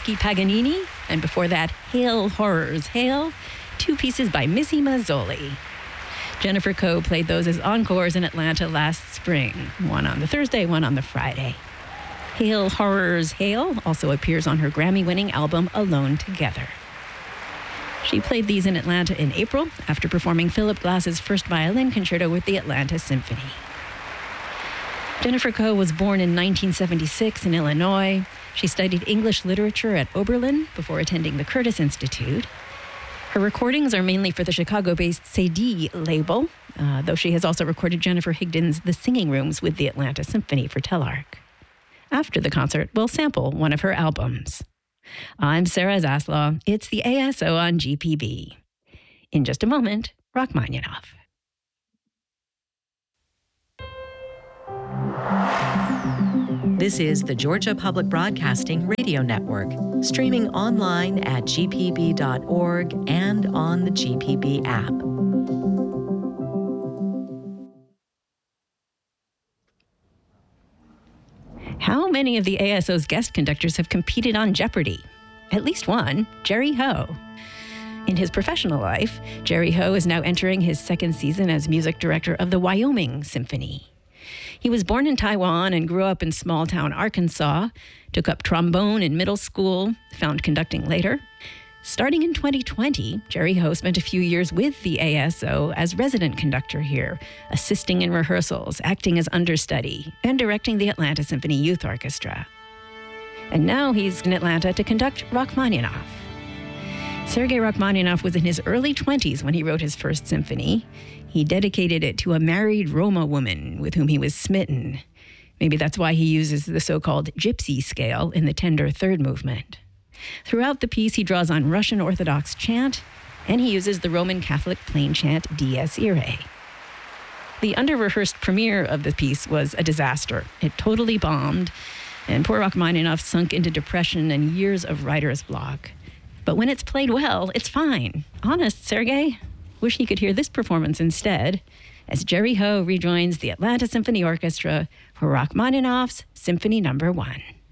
Tchaikovsky Paganini, and before that, Hail, Horrors, Hail, two pieces by Missy Mazzoli. Jennifer Coe played those as encores in Atlanta last spring, one on the Thursday, one on the Friday. Hail, Horrors, Hail also appears on her Grammy-winning album Alone Together. She played these in Atlanta in April after performing Philip Glass's first violin concerto with the Atlanta Symphony. Jennifer Coe was born in 1976 in Illinois. She studied English literature at Oberlin before attending the Curtis Institute. Her recordings are mainly for the Chicago-based Cedille label, though she has also recorded Jennifer Higdon's The Singing Rooms with the Atlanta Symphony for Telarc. After the concert, we'll sample one of her albums. I'm Sarah Zaslaw. It's the ASO on GPB. In just a moment, Rachmaninoff. This is the Georgia Public Broadcasting Radio Network, streaming online at gpb.org and on the GPB app. How many of the ASO's guest conductors have competed on Jeopardy? At least one, Jerry Ho. In his professional life, Jerry Ho is now entering his second season as music director of the Wyoming Symphony. He was born in Taiwan and grew up in small-town Arkansas, took up trombone in middle school, found conducting later. Starting in 2020, Jerry Ho spent a few years with the ASO as resident conductor here, assisting in rehearsals, acting as understudy, and directing the Atlanta Symphony Youth Orchestra. And now he's in Atlanta to conduct Rachmaninoff. Sergei Rachmaninoff was in his early 20s when he wrote his first symphony. He dedicated it to a married Roma woman with whom he was smitten. Maybe that's why he uses the so-called gypsy scale in the tender third movement. Throughout the piece, he draws on Russian Orthodox chant, and he uses the Roman Catholic plain chant Dies Irae. The under-rehearsed premiere of the piece was a disaster. It totally bombed, and poor Rachmaninoff sunk into depression and years of writer's block. But when it's played well, it's fine. Honest, Sergei? Wish he could hear this performance instead, as Jerry Ho rejoins the Atlanta Symphony Orchestra for Rachmaninoff's Symphony No. 1.